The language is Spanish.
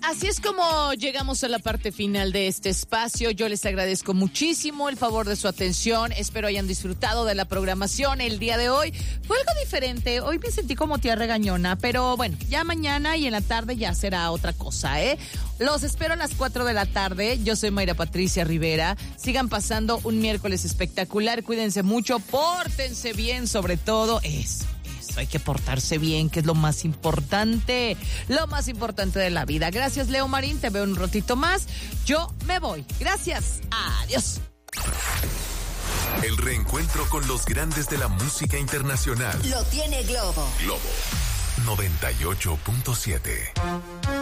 así es como llegamos a la parte final de este espacio. Yo les agradezco muchísimo el favor de su atención. Espero hayan disfrutado de la programación el día de hoy. Fue algo diferente. Hoy me sentí como tía regañona, pero bueno, ya mañana y en la tarde ya será otra cosa, ¿eh? Los espero a las 4 de la tarde. Yo soy Mayra Patricia Rivera. Sigan pasando un miércoles espectacular. Cuídense mucho, pórtense bien, sobre todo eso. Hay que portarse bien, que es lo más importante de la vida. Gracias, Leo Marín, te veo un ratito más. Yo me voy. Gracias. Adiós. El reencuentro con los grandes de la música internacional. Lo tiene Globo. Globo 98.7.